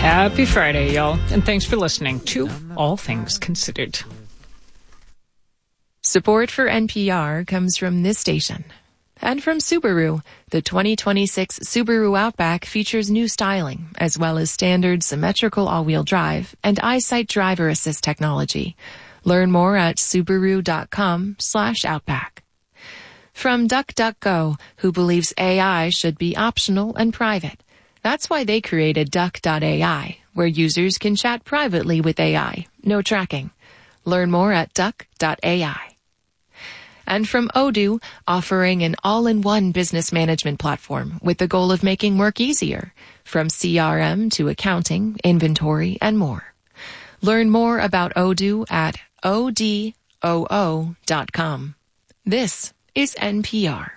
Happy Friday, y'all, and thanks for listening to All Things Considered. Support for NPR comes from this station. And from Subaru. The 2026 Subaru Outback features new styling, as well as standard symmetrical all-wheel drive and EyeSight driver assist technology. Learn more at Subaru.com/Outback. From DuckDuckGo, who believes AI should be optional and private. That's why they created Duck.ai, where users can chat privately with AI. No tracking. Learn more at Duck.ai. And from Odoo, offering an all-in-one business management platform with the goal of making work easier, from CRM to accounting, inventory, and more. Learn more about Odoo at odoo.com. This is NPR.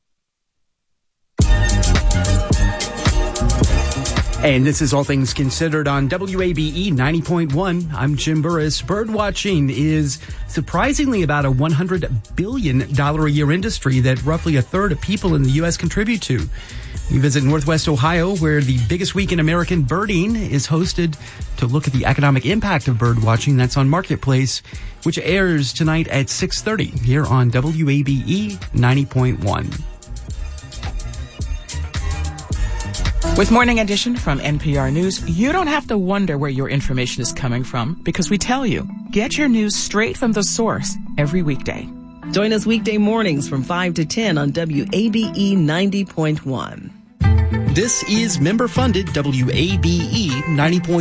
And this is All Things Considered on WABE 90.1. I'm Jim Burris. Birdwatching is surprisingly about a $100 billion a year industry that roughly a third of people in the U.S. contribute to. We visit Northwest Ohio, where the biggest week in American birding is hosted to look at the economic impact of birdwatching. That's on Marketplace, which airs tonight at 6:30 here on WABE 90.1. With Morning Edition from NPR News, you don't have to wonder where your information is coming from because we tell you. Get your news straight from the source every weekday. Join us weekday mornings from 5 to 10 on WABE 90.1. This is member-funded WABE 90.1.